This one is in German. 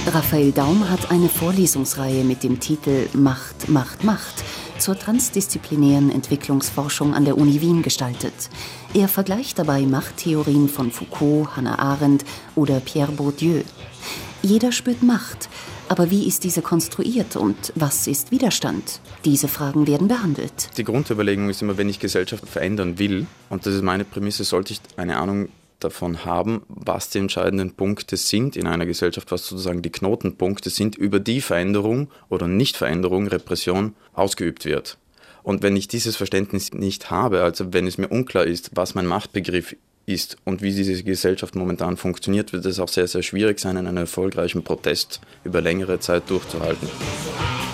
Raphael Daum hat eine Vorlesungsreihe mit dem Titel Macht, Macht, Macht zur transdisziplinären Entwicklungsforschung an der Uni Wien gestaltet. Er vergleicht dabei Machttheorien von Foucault, Hannah Arendt oder Pierre Bourdieu. Jeder spürt Macht, aber wie ist diese konstruiert und was ist Widerstand? Diese Fragen werden behandelt. Die Grundüberlegung ist immer, wenn ich Gesellschaft verändern will, und das ist meine Prämisse, sollte ich eine Ahnung davon haben, was die entscheidenden Punkte sind in einer Gesellschaft, was sozusagen die Knotenpunkte sind, über die Veränderung oder Nichtveränderung, Repression ausgeübt wird. Und wenn ich dieses Verständnis nicht habe, also wenn es mir unklar ist, was mein Machtbegriff ist und wie diese Gesellschaft momentan funktioniert, wird es auch sehr, sehr schwierig sein, einen erfolgreichen Protest über längere Zeit durchzuhalten.